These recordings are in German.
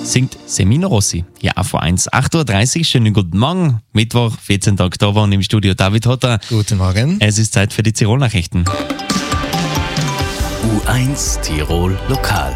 singt Semino Rossi. Ja, V1, 8.30 Uhr, schönen guten Morgen. Mittwoch, 14. Oktober und im Studio David Hotter. Guten Morgen. Es ist Zeit für die Tirol-Nachrichten. U1 Tirol Lokal.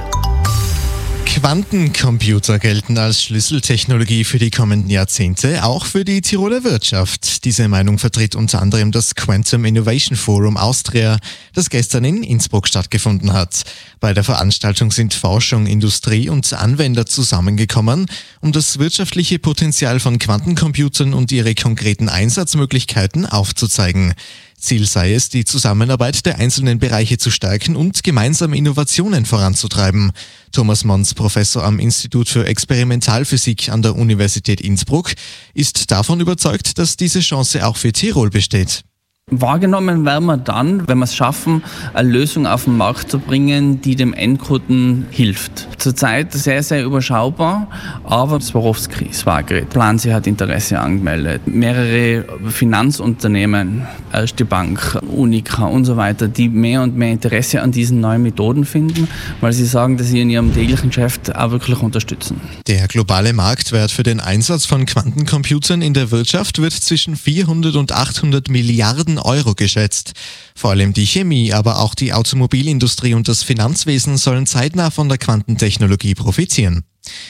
Quantencomputer gelten als Schlüsseltechnologie für die kommenden Jahrzehnte, auch für die Tiroler Wirtschaft. Diese Meinung vertritt unter anderem das Quantum Innovation Forum Austria, das gestern in Innsbruck stattgefunden hat. Bei der Veranstaltung sind Forschung, Industrie und Anwender zusammengekommen, um das wirtschaftliche Potenzial von Quantencomputern und ihre konkreten Einsatzmöglichkeiten aufzuzeigen. Ziel sei es, die Zusammenarbeit der einzelnen Bereiche zu stärken und gemeinsame Innovationen voranzutreiben. Thomas Mons, Professor am Institut für Experimentalphysik an der Universität Innsbruck, ist davon überzeugt, dass diese Chance auch für Tirol besteht. Wahrgenommen werden wir dann, wenn wir es schaffen, eine Lösung auf den Markt zu bringen, die dem Endkunden hilft. Zurzeit sehr, sehr überschaubar, aber Swarovski, Swagrid, Plansi hat Interesse angemeldet. Mehrere Finanzunternehmen, Erste Bank, Unica und so weiter, die mehr und mehr Interesse an diesen neuen Methoden finden, weil sie sagen, dass sie in ihrem täglichen Geschäft auch wirklich unterstützen. Der globale Marktwert für den Einsatz von Quantencomputern in der Wirtschaft wird zwischen 400 und 800 Milliarden Euro geschätzt. Vor allem die Chemie, aber auch die Automobilindustrie und das Finanzwesen sollen zeitnah von der Quantentechnologie profitieren.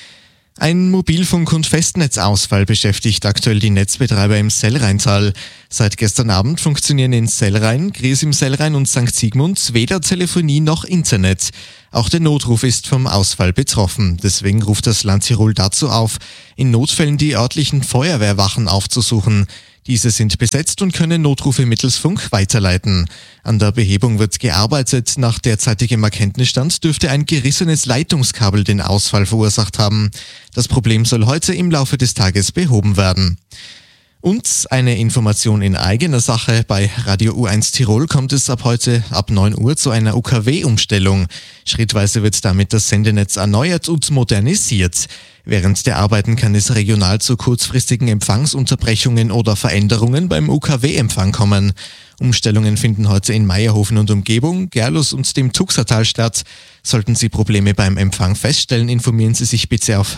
Ein Mobilfunk- und Festnetzausfall beschäftigt aktuell die Netzbetreiber im Sellrheintal. Seit gestern Abend funktionieren in Sellrhein, Gries im Sellrhein und St. Sigmund weder Telefonie noch Internet. Auch der Notruf ist vom Ausfall betroffen. Deswegen ruft das Land Tirol dazu auf, in Notfällen die örtlichen Feuerwehrwachen aufzusuchen. Diese sind besetzt und können Notrufe mittels Funk weiterleiten. An der Behebung wird gearbeitet. Nach derzeitigem Erkenntnisstand dürfte ein gerissenes Leitungskabel den Ausfall verursacht haben. Das Problem soll heute im Laufe des Tages behoben werden. Und eine Information in eigener Sache. Bei Radio U1 Tirol kommt es ab heute ab 9 Uhr zu einer UKW-Umstellung. Schrittweise wird damit das Sendenetz erneuert und modernisiert. Während der Arbeiten kann es regional zu kurzfristigen Empfangsunterbrechungen oder Veränderungen beim UKW-Empfang kommen. Umstellungen finden heute in Meierhofen und Umgebung, Gerlus und dem Tuxertal statt. Sollten Sie Probleme beim Empfang feststellen, informieren Sie sich bitte auf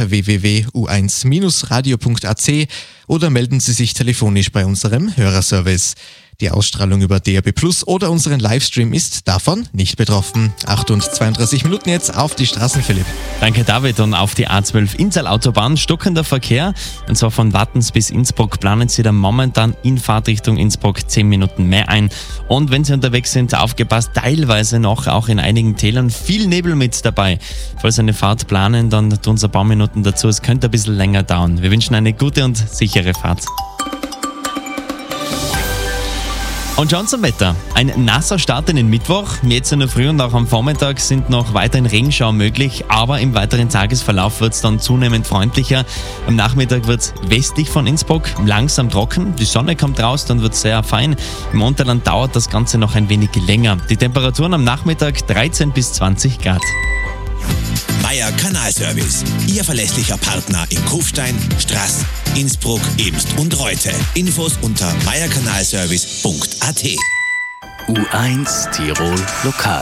www.u1-radio.at oder melden Sie sich telefonisch bei unserem Hörerservice. Die Ausstrahlung über DAB+ oder unseren Livestream ist davon nicht betroffen. 8 und 32 Minuten jetzt auf die Straßen, Philipp. Danke, David. Und auf die A12 Inntal-Autobahn stockender Verkehr. Und zwar von Wattens bis Innsbruck planen Sie dann momentan in Fahrtrichtung Innsbruck 10 Minuten mehr ein. Und wenn Sie unterwegs sind, aufgepasst, teilweise noch auch in einigen Tälern viel Nebel mit dabei. Falls Sie eine Fahrt planen, dann tun Sie ein paar Minuten dazu. Es könnte ein bisschen länger dauern. Wir wünschen eine gute und sichere Fahrt. Und schon zum Wetter. Ein nasser Start in den Mittwoch. Jetzt in der Früh und auch am Vormittag sind noch weiterhin Regenschauer möglich, aber im weiteren Tagesverlauf wird es dann zunehmend freundlicher. Am Nachmittag wird es westlich von Innsbruck langsam trocken. Die Sonne kommt raus, dann wird es sehr fein. Im Unterland dauert das Ganze noch ein wenig länger. Die Temperaturen am Nachmittag 13 bis 20 Grad. Meier Kanalservice. Ihr verlässlicher Partner in Kufstein, Straß, Innsbruck, Eemst und Reute. Infos unter meierkanalservice.at. U1 Tirol Lokal.